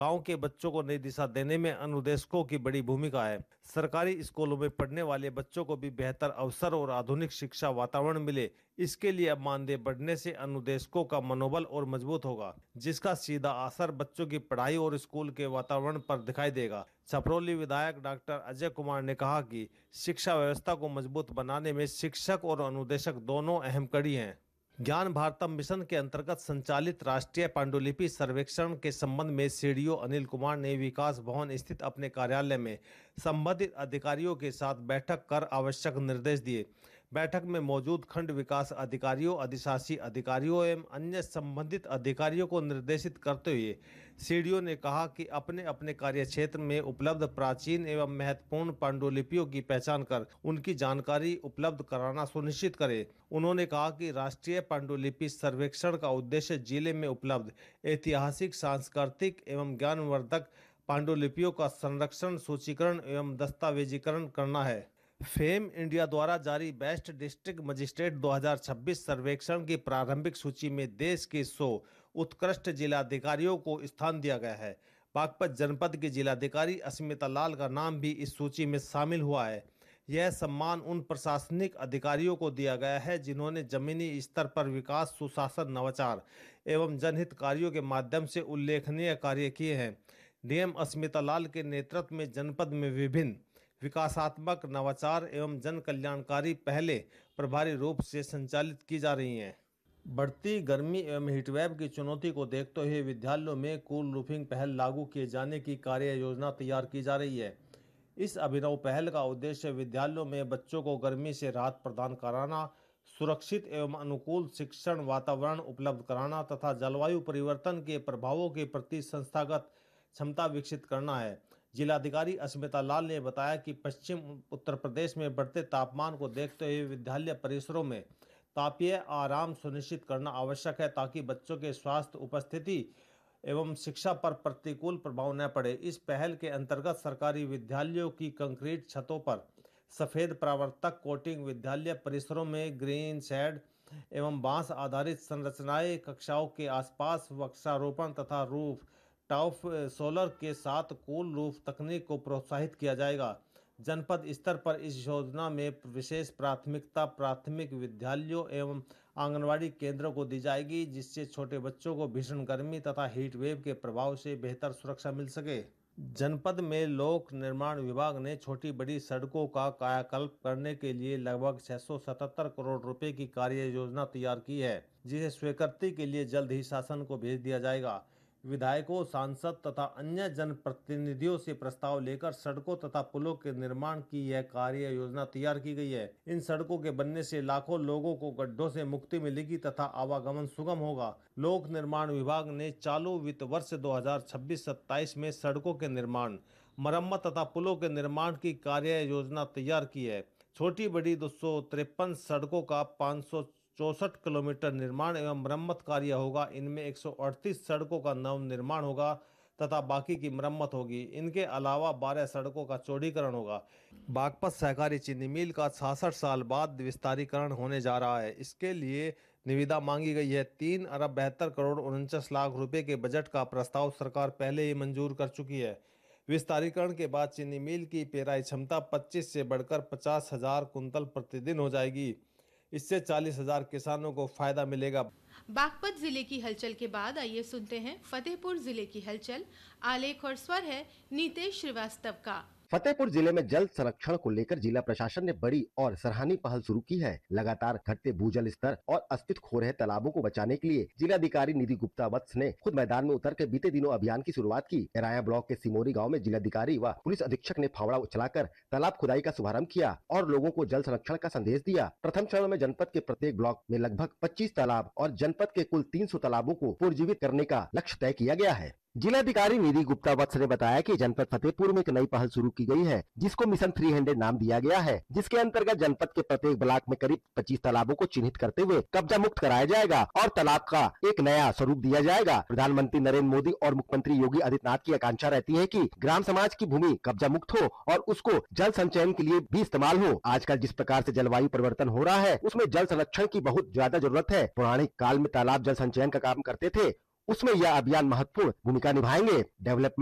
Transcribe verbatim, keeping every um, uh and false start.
गांव के बच्चों को नई दिशा देने में अनुदेशकों की बड़ी भूमिका है। सरकारी स्कूलों में पढ़ने वाले बच्चों को भी बेहतर अवसर और आधुनिक शिक्षा वातावरण मिले, इसके लिए अब मानदेय बढ़ने से अनुदेशकों का मनोबल और मजबूत होगा, जिसका सीधा असर बच्चों की पढ़ाई और स्कूल के वातावरण पर दिखाई देगा। छपरौली विधायक डॉक्टर अजय कुमार ने कहा कि शिक्षा व्यवस्था को मजबूत बनाने में शिक्षक और अनुदेशक दोनों अहम कड़ी हैं। ज्ञान भारतम मिशन के अंतर्गत संचालित राष्ट्रीय पांडुलिपि सर्वेक्षण के संबंध में सीडीओ अनिल कुमार ने विकास भवन स्थित अपने कार्यालय में संबंधित अधिकारियों के साथ बैठक कर आवश्यक निर्देश दिए। बैठक में मौजूद खंड विकास अधिकारियों, अधिशासी अधिकारियों एवं अन्य संबंधित अधिकारियों को निर्देशित करते हुए सीडीओ ने कहा कि अपने अपने कार्य क्षेत्र में उपलब्ध प्राचीन एवं महत्वपूर्ण पांडुलिपियों की पहचान कर उनकी जानकारी उपलब्ध कराना सुनिश्चित करें। उन्होंने कहा कि राष्ट्रीय पांडुलिपि सर्वेक्षण का उद्देश्य जिले में उपलब्ध ऐतिहासिक, सांस्कृतिक एवं ज्ञानवर्धक पांडुलिपियों का संरक्षण, सूचीकरण एवं दस्तावेजीकरण करना है। फेम इंडिया द्वारा जारी बेस्ट डिस्ट्रिक्ट मजिस्ट्रेट दो हज़ार छब्बीस सर्वेक्षण की प्रारंभिक सूची में देश के सौ उत्कृष्ट जिलाधिकारियों को स्थान दिया गया है। बागपत जनपद के जिलाधिकारी अस्मिता लाल का नाम भी इस सूची में शामिल हुआ है। यह सम्मान उन प्रशासनिक अधिकारियों को दिया गया है जिन्होंने जमीनी स्तर पर विकास, सुशासन, नवाचार एवं जनहित कार्यों के माध्यम से उल्लेखनीय कार्य किए हैं। डीएम अस्मिता लाल के नेतृत्व में जनपद में विभिन्न विकासात्मक, नवाचार एवं जन कल्याणकारी पहले प्रभावी रूप से संचालित की जा रही हैं। बढ़ती गर्मी एवं हीटवेव की चुनौती को देखते हुए विद्यालयों में कूल रूफिंग पहल लागू किए जाने की कार्य योजना तैयार की जा रही है। इस अभिनव पहल का उद्देश्य विद्यालयों में बच्चों को गर्मी से राहत प्रदान कराना, सुरक्षित एवं अनुकूल शिक्षण वातावरण उपलब्ध कराना तथा जलवायु परिवर्तन के प्रभावों के प्रति संस्थागत क्षमता विकसित करना है। जिलाधिकारी अस्मिता लाल ने बताया कि पश्चिम उत्तर प्रदेश में बढ़ते तापमान को देखते हुए विद्यालय परिसरों में तापीय आराम सुनिश्चित करना आवश्यक है ताकि बच्चों के स्वास्थ्य, उपस्थिति एवं शिक्षा पर प्रतिकूल प्रभाव न पड़े। इस पहल के अंतर्गत सरकारी विद्यालयों की कंक्रीट छतों पर सफेद परावर्तक कोटिंग, विद्यालय परिसरों में ग्रीन शेड एवं बांस आधारित संरचनाएं, कक्षाओं के आसपास वृक्षारोपण तथा रूफ टॉप सोलर के साथ कूल रूफ तकनीक को प्रोत्साहित किया जाएगा। जनपद स्तर पर इस योजना में विशेष प्राथमिकता प्राथमिक विद्यालयों एवं आंगनवाड़ी केंद्रों को दी जाएगी, जिससे छोटे बच्चों को भीषण गर्मी तथा हीट वेव के प्रभाव से बेहतर सुरक्षा मिल सके। जनपद में लोक निर्माण विभाग ने छोटी बड़ी सड़कों का कायाकल्प करने के लिए लगभग छह सौ सतहत्तर करोड़ रुपए की कार्य योजना तैयार की है, जिसे स्वीकृति के लिए जल्द ही शासन को भेज दिया जाएगा। विधायकों, सांसद तथा अन्य जनप्रतिनिधियों से प्रस्ताव लेकर सड़कों तथा पुलों के निर्माण की यह कार्य योजना तैयार की गई है। इन सड़कों के बनने से लाखों लोगों को गड्ढों से मुक्ति मिलेगी तथा आवागमन सुगम होगा। लोक निर्माण विभाग ने चालू वित्त वर्ष दो हज़ार छब्बीस सत्ताईस में सड़कों के निर्माण, मरम्मत तथा पुलों के निर्माण की कार्य योजना तैयार की है। छोटी बड़ी दो सौ तिरपन सड़कों का पाँच सौ चौसठ किलोमीटर निर्माण एवं मरम्मत कार्य होगा। इनमें एक सौ अड़तीस सड़कों का नव निर्माण होगा तथा बाकी की मरम्मत होगी। इनके अलावा बारह सड़कों का चौड़ीकरण होगा। बागपत सहकारी चीनी मिल का छियासठ साल बाद विस्तारीकरण होने जा रहा है। इसके लिए निविदा मांगी गई है। तीन अरब बहत्तर करोड़ उनचास लाख रुपए के बजट का प्रस्ताव सरकार पहले ही मंजूर कर चुकी है। विस्तारीकरण के बाद चीनी मिल की पेराई क्षमता पच्चीस से बढ़कर पचास हजार कुंतल प्रतिदिन हो जाएगी। इससे चालीस हजार किसानों को फायदा मिलेगा। बागपत जिले की हलचल के बाद आइए सुनते हैं फतेहपुर जिले की हलचल। आलेख और स्वर है नीतेश श्रीवास्तव का। फतेहपुर जिले में जल संरक्षण को लेकर जिला प्रशासन ने बड़ी और सराहनीय पहल शुरू की है। लगातार घटते भूजल स्तर और अस्तित्व खो रहे तालाबों को बचाने के लिए जिलाधिकारी निधि गुप्ता वत्स ने खुद मैदान में उतर के बीते दिनों अभियान की शुरुआत की। राया ब्लॉक के सिमोरी गांव में जिलाधिकारी व पुलिस अधीक्षक ने फावड़ा चलाकर तालाब खुदाई का शुभारंभ किया और लोगों को जल संरक्षण का संदेश दिया। प्रथम चरण में जनपद के प्रत्येक ब्लॉक में लगभग पच्चीस तालाब और जनपद के कुल तीन सौ तालाबों को पुनर्जीवित करने का लक्ष्य तय किया गया है। जिलाधिकारी निधि गुप्ता वत्स ने बताया कि जनपद फतेहपुर में एक नई पहल शुरू की गई है, जिसको मिशन थ्री हंड्रेड नाम दिया गया है, जिसके अंतर्गत जनपद के प्रत्येक ब्लॉक में करीब पच्चीस तालाबों को चिन्हित करते हुए कब्जा मुक्त कराया जाएगा और तालाब का एक नया स्वरूप दिया जाएगा। प्रधानमंत्री नरेंद्र मोदी और मुख्यमंत्री योगी आदित्यनाथ की आकांक्षा रहती है कि ग्राम समाज की भूमि कब्जा मुक्त हो और उसको जल संचयन के लिए भी इस्तेमाल हो। आजकल जिस प्रकार से जलवायु परिवर्तन हो रहा है, उसमें जल संरक्षण की बहुत ज्यादा जरूरत है। पौराणिक काल में तालाब जल संचयन का काम करते थे उसमें यह अभियान महत्वपूर्ण भूमिका निभाएंगे। डेवलपमेंट